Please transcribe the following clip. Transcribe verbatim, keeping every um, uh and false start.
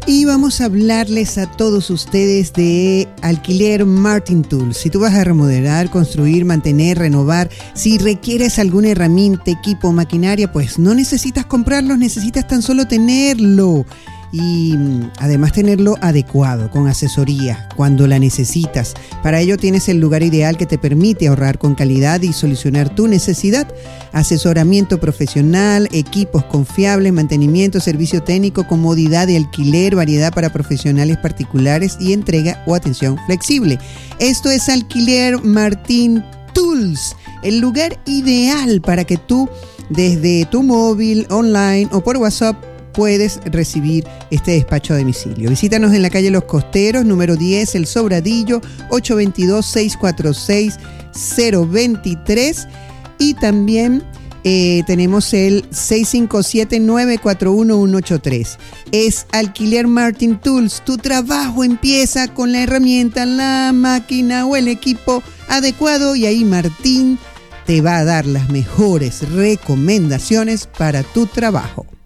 Y vamos a hablarles a todos ustedes de Alquiler Martin Tools. Si tú vas a remodelar, construir, mantener, renovar, si requieres alguna herramienta, equipo, maquinaria, pues no necesitas comprarlos, necesitas tan solo tenerlo. Y además tenerlo adecuado, con asesoría, cuando la necesitas. Para ello tienes el lugar ideal que te permite ahorrar con calidad y solucionar tu necesidad. Asesoramiento profesional, equipos confiables, mantenimiento, servicio técnico, comodidad de alquiler, variedad para profesionales particulares y entrega o atención flexible. Esto es Alquiler Martin Tools, el lugar ideal para que tú, desde tu móvil, online o por WhatsApp, puedes recibir este despacho a domicilio. Visítanos en la calle Los Costeros, número diez, El Sobradillo, ocho dos dos, seis cuatro seis, cero dos tres. Y también eh, tenemos el seis cinco siete, nueve cuatro uno, uno ocho tres. Es Alquiler Martin Tools. Tu trabajo empieza con la herramienta, la máquina o el equipo adecuado, y ahí Martín te va a dar las mejores recomendaciones para tu trabajo.